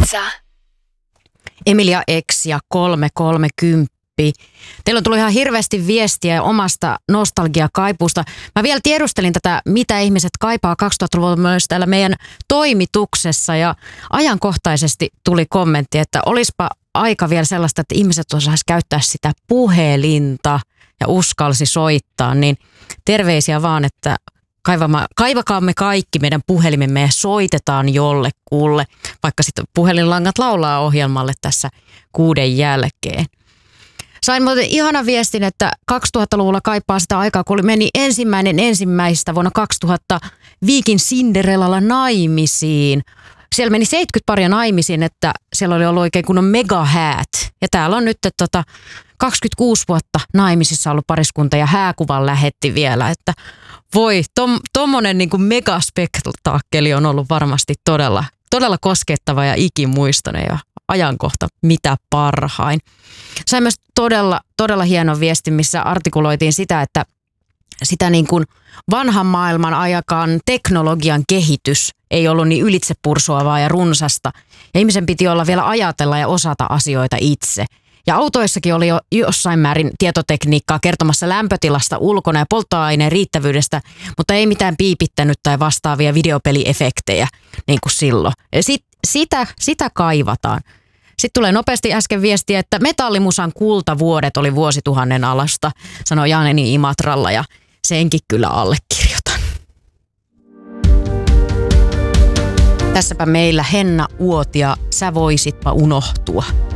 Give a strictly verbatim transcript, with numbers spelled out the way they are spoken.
Ylepuheessa Emilia X ja kolme kolmekymmentä. Teillä on tullut ihan hirveästi viestiä omasta nostalgiakaipuusta. Mä vielä tiedustelin tätä, mitä ihmiset kaipaa kaksituhattaluvulla myös täällä meidän toimituksessa. Ja ajankohtaisesti tuli kommentti, että olispa aika vielä sellaista, että ihmiset osaisi käyttää sitä puhelinta ja uskalsi soittaa. Niin terveisiä vaan, että kaivama, kaivakaamme kaikki meidän puhelimemme ja soitetaan jollekulle. Vaikka sitten puhelinlangat laulaa ohjelmalle tässä kuuden jälkeen. Sain muuten ihana viestin, että kaksituhattaluvulla kaipaa sitä aikaa, kun meni ensimmäinen ensimmäistä vuonna kaksituhatta Viikin Cinderellalla naimisiin. Siellä meni seitsemänkymmentä paria naimisiin, että siellä oli ollut oikein kunnon megahäät. Ja täällä on nyt tota, kaksikymmentäkuusi vuotta naimisissa ollut pariskunta ja hääkuvan lähetti vielä. Että voi, tom, tommonen niin kuin megaspektaakkeli on ollut varmasti todella, todella koskettava ja ikimuistoinen ja ajankohta mitä parhain. Sain myös todella, todella hieno viesti, missä artikuloitiin sitä, että sitä niin kuin vanhan maailman ajakaan teknologian kehitys ei ollut niin ylitsepursuavaa ja runsasta. Ja ihmisen piti olla vielä ajatella ja osata asioita itse. Ja autoissakin oli jo jossain määrin tietotekniikkaa kertomassa lämpötilasta ulkona ja polttoaineen riittävyydestä, mutta ei mitään piipittänyt tai vastaavia videopeliefektejä niin kuin silloin. Sit, sitä, sitä kaivataan. Sitten tulee nopeasti äsken viestiä, että metallimusan kultavuodet oli vuosituhannen alasta, sanoi Janeni Imatralla ja senkin kyllä allekirjoitan. Tässäpä meillä Henna Uotia, sä voisitpa unohtua.